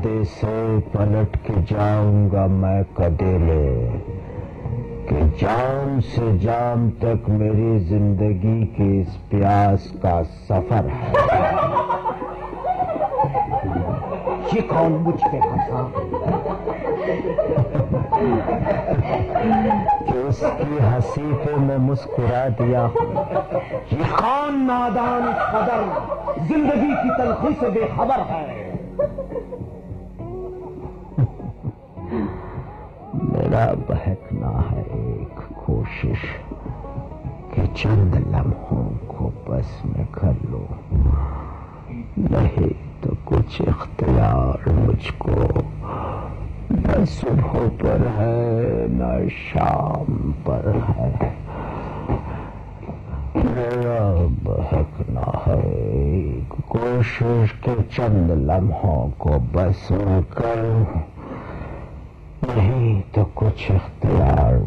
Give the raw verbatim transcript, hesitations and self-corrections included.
وعدے سے پلٹ کے جاؤں گا میں کدیلے کہ جام سے جام تک میری زندگی کی اس پیاس کا سفر ہے. یہ کون مجھ پہ ہنسا کہ اس کی ہنسی پہ میں مسکرا دیا. یہ کون نادان قدر زندگی کی تلخی سے بے خبر ہے. میرا بہکنا ہے ایک کوشش کہ چند لمحوں کو بس میں کر لوں، نہیں تو کچھ اختیار مجھ کو نہ صبح پر ہے نہ شام پر ہے. میرا بہکنا ہے ایک کوشش کہ چند لمحوں کو بس میں کروں، نہیں تو کچھ اختیار